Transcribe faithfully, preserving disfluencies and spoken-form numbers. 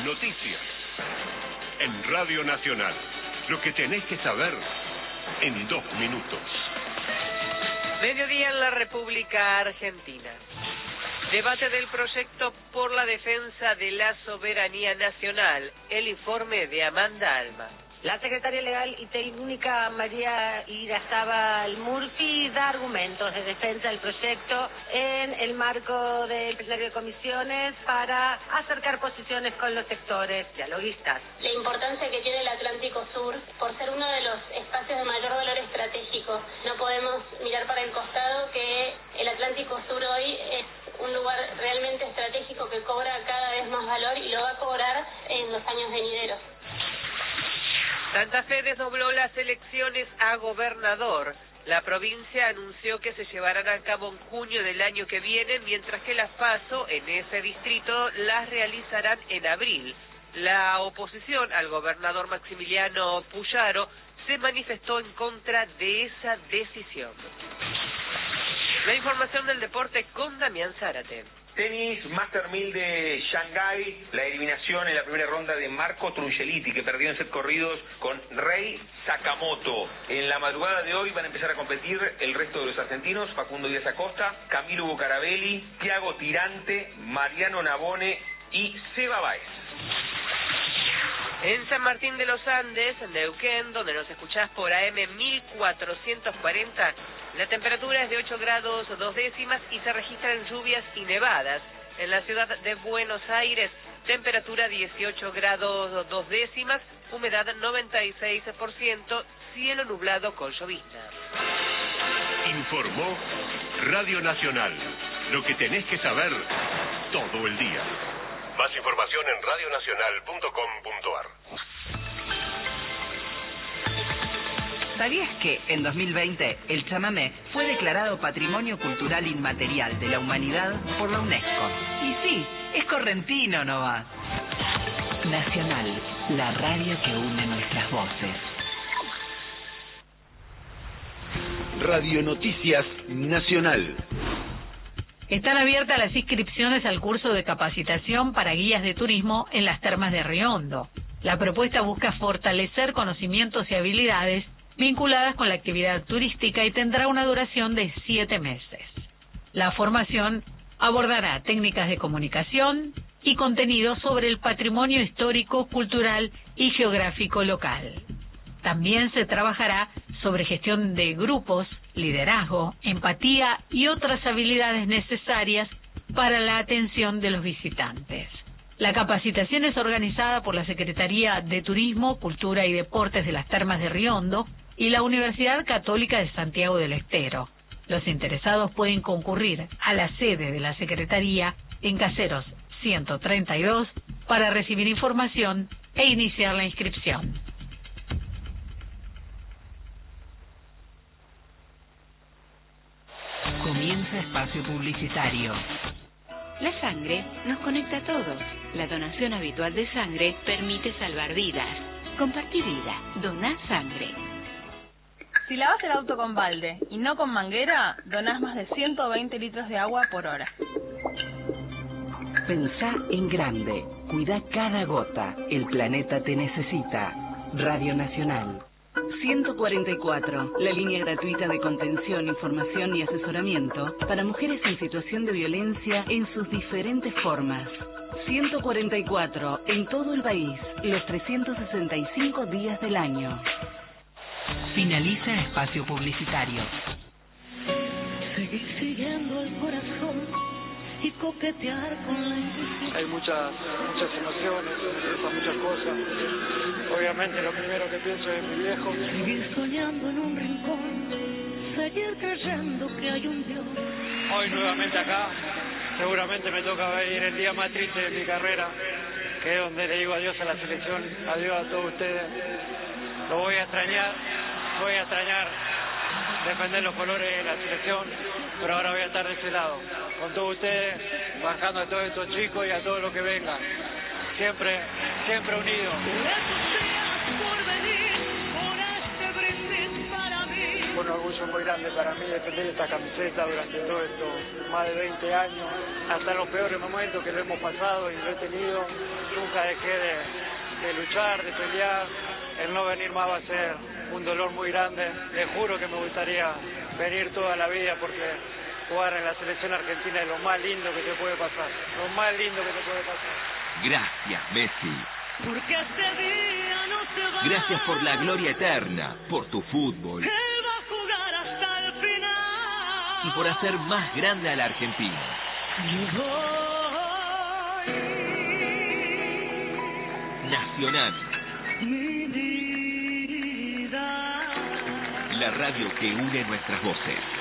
Noticias. En Radio Nacional. Lo que tenés que saber en dos minutos. Mediodía en la República Argentina. Debate del proyecto por la defensa de la soberanía nacional. El informe de Amanda Alma. La secretaria legal y técnica María Irazábal Murphy da argumentos de defensa del proyecto en el marco del plenario de comisiones para acercar posiciones con los sectores dialoguistas. La importancia que tiene el Atlántico Sur por ser uno de los espacios de mayor valor estratégico. No podemos mirar para el costado que el Atlántico Sur hoy es un lugar realmente estratégico que cobra cada vez más valor y lo va a cobrar en los años venideros. Santa Fe desdobló las elecciones a gobernador. La provincia anunció que se llevarán a cabo en junio del año que viene, mientras que las PASO en ese distrito las realizarán en abril. La oposición al gobernador Maximiliano Puyaro se manifestó en contra de esa decisión. La información del deporte con Damián Zárate. Tenis, Master mil de Shanghái, la eliminación en la primera ronda de Marco Trungeliti, que perdió en set corridos con Rei Sakamoto. En la madrugada de hoy van a empezar a competir el resto de los argentinos: Facundo Díaz Acosta, Camilo Bucarabelli, Thiago Tirante, Mariano Navone y Seba Báez. En San Martín de los Andes, en Neuquén, donde nos escuchás por A M mil cuatrocientos cuarenta, la temperatura es de ocho grados dos décimas y se registran lluvias y nevadas. En la ciudad de Buenos Aires, temperatura dieciocho grados dos décimas, humedad noventa y seis por ciento, cielo nublado con llovizna. Informó Radio Nacional. Lo que tenés que saber todo el día. Más información en radio nacional punto com punto a r. ¿Sabías que en dos mil veinte el chamamé fue declarado Patrimonio Cultural Inmaterial de la Humanidad por la UNESCO? Y sí, es correntino nomás. Nacional, la radio que une nuestras voces. Radio Noticias Nacional. Están abiertas las inscripciones al curso de capacitación para guías de turismo en las termas de Río Hondo. La propuesta busca fortalecer conocimientos y habilidades vinculadas con la actividad turística y tendrá una duración de siete meses. La formación abordará técnicas de comunicación y contenidos sobre el patrimonio histórico, cultural y geográfico local. También se trabajará sobre gestión de grupos, liderazgo, empatía y otras habilidades necesarias para la atención de los visitantes. La capacitación es organizada por la Secretaría de Turismo, Cultura y Deportes de las Termas de Río Hondo y la Universidad Católica de Santiago del Estero. Los interesados pueden concurrir a la sede de la Secretaría en Caseros ciento treinta y dos para recibir información e iniciar la inscripción. Comienza espacio publicitario. La sangre nos conecta a todos. La donación habitual de sangre permite salvar vidas. Compartí vida. Doná sangre. Si lavas el auto con balde y no con manguera, donás más de ciento veinte litros de agua por hora. Pensá en grande. Cuida cada gota. El planeta te necesita. Radio Nacional. ciento cuarenta y cuatro, la línea gratuita de contención, información y asesoramiento para mujeres en situación de violencia en sus diferentes formas. ciento cuarenta y cuatro, en todo el país, los trescientos sesenta y cinco días del año. Finaliza espacio publicitario. Seguir siguiendo el corazón y coquetear con la intuición. Hay muchas, muchas emociones, pasan muchas cosas. Obviamente lo primero que pienso es mi viejo. Seguir soñando en un rincón, seguir creyendo que hay un Dios. Hoy nuevamente acá, seguramente me toca ver el día más triste de mi carrera, que es donde le digo adiós a la selección, adiós a todos ustedes. Lo voy a extrañar, voy a extrañar defender los colores de la selección, pero ahora voy a estar de ese lado, con todos ustedes, bancando a todos estos chicos y a todos los que vengan. Siempre, siempre unidos. Por venir, por este brindis para mí. fue un orgullo muy grande para mí defender esta camiseta durante todo esto, más de veinte años, hasta los peores momentos que lo hemos pasado y lo he tenido, nunca dejé de, de luchar, de pelear. El no venir más va a ser un dolor muy grande. Les juro que me gustaría venir toda la vida porque jugar en la selección argentina es lo más lindo que te puede pasar, lo más lindo que te puede pasar. Gracias, Messi. Porque este día no se va. Gracias por la gloria eterna, por tu fútbol. Él va a jugar hasta el final. Y por hacer más grande a la Argentina. Nacional. Mi vida. La radio que une nuestras voces.